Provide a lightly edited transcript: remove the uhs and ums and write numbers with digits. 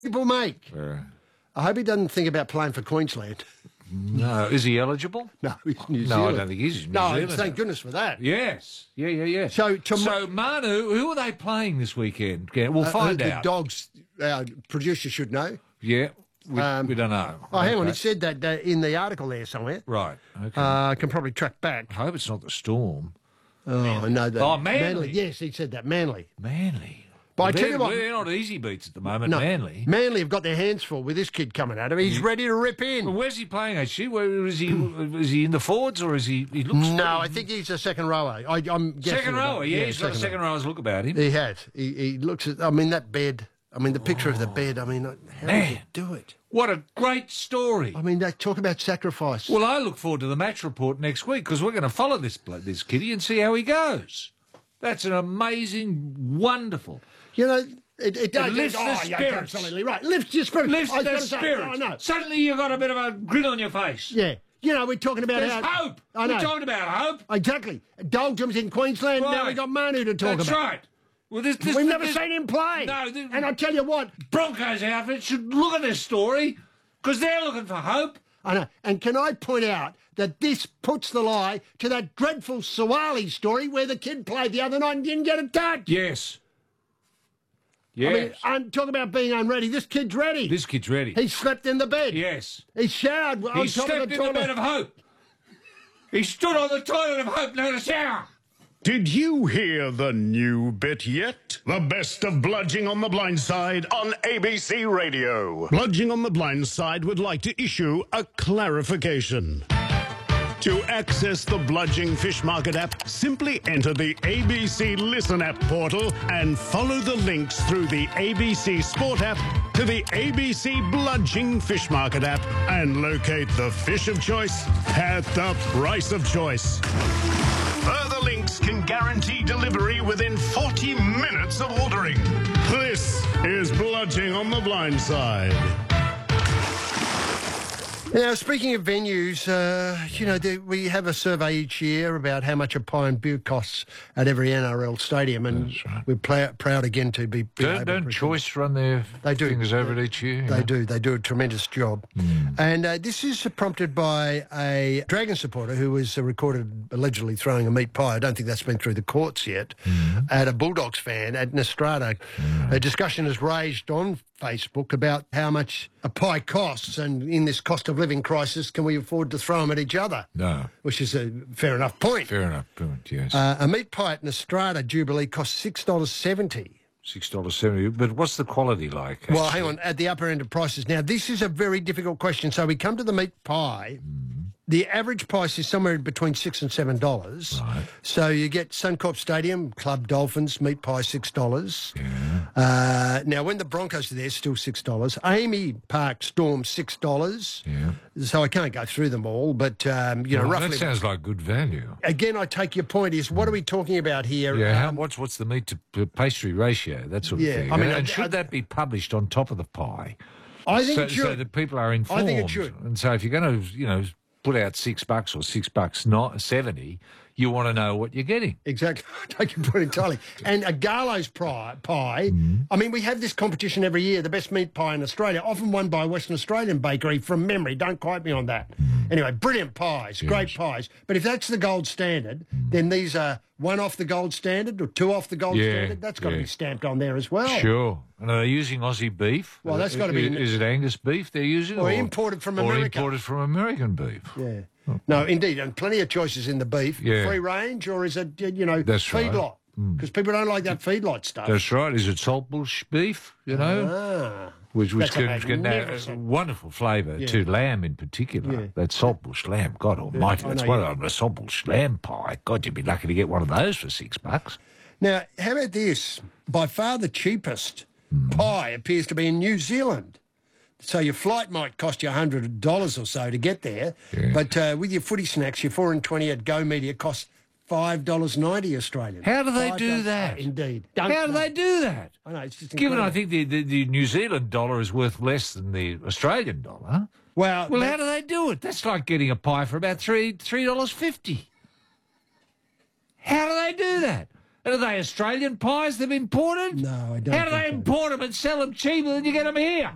people make. I hope he doesn't think about playing for Queensland. No. Is he eligible? No, he's New Zealand. No, I don't think he's New Zealand. No, thank goodness for that. Yes. Yeah. So Manu, who are they playing this weekend? We'll find out. The Dogs, our producer should know. Yeah. We don't know. Oh, hang on. He said that in the article there somewhere. Right. Okay. I can probably track back. I hope it's not the Storm. Oh, no. Manly. Yes, he said that. Manly. But I tell you what, they're not easy beats at the moment, no, Manly. Manly have got their hands full with this kid coming at him. He's ready to rip in. Well, where's he playing, actually? Where is he? Is he in the forwards or is he looks... No, I think he's a second rower. I'm guessing. Second rower, yeah. He's got a second rower's look about him. He has. He looks at, that bed. The picture of the bed. How does he do it? What a great story. They talk about sacrifice. Well, I look forward to the match report next week because we're going to follow this kiddie and see how he goes. That's an amazing, wonderful... It does. Lifts the spirits. You're absolutely right. Lifts your spirits. Lifts the spirits. I know. Suddenly you've got a bit of a grin on your face. Yeah. We're talking about There's hope. I know. We're talking about hope. Exactly. Doldrum's in Queensland. Right. Now we got Manu to talk That's about. Right. Well, We've never seen him play. No. And I tell you what. Broncos outfit should look at this story because they're looking for hope. I know. And can I point out that this puts the lie to that dreadful Sawali story where the kid played the other night and didn't get a touch? Yes. Yes. I'm talking about being unready. This kid's ready. He slept in the bed. Yes. He showered on top of the toilet. He slept in the bed of hope. He stood on the toilet of hope, no shower. Did you hear the new bit yet? The best of Bludging on the Blind Side on ABC Radio. Bludging on the Blind Side would like to issue a clarification. To access the Bludging Fish Market app, simply enter the ABC Listen app portal and follow the links through the ABC Sport app to the ABC Bludging Fish Market app and locate the fish of choice at the price of choice. Further links can guarantee delivery within 40 minutes of ordering. This is Bludging on the Blind Side. Now, speaking of venues, we have a survey each year about how much a pie and beer costs at every NRL stadium, and we're proud again to be Don't Choice run their things over it each year? They do. They do a tremendous job. And this is prompted by a Dragon supporter who was recorded allegedly throwing a meat pie. I don't think that's been through the courts yet. At a Bulldogs fan at Nostrado. A discussion has raged on Facebook about how much a pie costs, and in this cost of living crisis, can we afford to throw them at each other? No. Which is a fair enough point. Fair enough point, yes. A meat pie at Nostrado Jubilee costs $6.70. $6.70, but what's the quality like? Actually? Well, hang on, at the upper end of prices. Now, this is a very difficult question. So we come to the meat pie. The average price is somewhere between $6 and $7. Right. So you get Suncorp Stadium, Club Dolphins, meat pie, $6. Yeah. Now, when the Broncos are there, still $6. Amy Park Storm, $6. Yeah. So I can't go through them all, but, roughly... That sounds like good value. Again, I take your point is, what are we talking about here? Yeah, what's the meat to pastry ratio, that sort of thing? And should that be published on top of the pie? I think it should. So that people are informed. I think it should. And so if you're going to, put out $6 or $6.70, you want to know what you're getting. Exactly. I take your point entirely. And a Garlo's pie, we have this competition every year, the best meat pie in Australia, often won by a Western Australian bakery from memory. Don't quote me on that. Anyway, brilliant pies, great pies. But if that's the gold standard, then these are one off the gold standard or two off the gold standard. That's got to be stamped on there as well. Sure. And are they using Aussie beef? Well, that's got to be... Is it Angus beef they're using? Or imported from America. Or imported from American beef. Yeah. No, indeed, and plenty of choices in the beef. Yeah. Free range, or is it, That's feedlot? Right. Because people don't like that feedlot stuff. That's right. Is it saltbush beef, Which can add a wonderful flavour to lamb in particular. Yeah. That saltbush lamb, God almighty. That's one of a saltbush lamb pie. God, you'd be lucky to get one of those for $6. Now, how about this? By far the cheapest pie appears to be in New Zealand. So your flight might cost you $100 or so to get there, but with your footy snacks, your 4 and 20 at Go Media costs $5.90 Australian. How do they do that? Indeed. How do they do that? I know, it's just given incredible. I think the New Zealand dollar is worth less than the Australian dollar. Well, how do they do it? That's like getting a pie for about $3.50. How do they do that? Are they Australian pies they've imported? No, I don't. How do they import them and sell them cheaper than you get them here?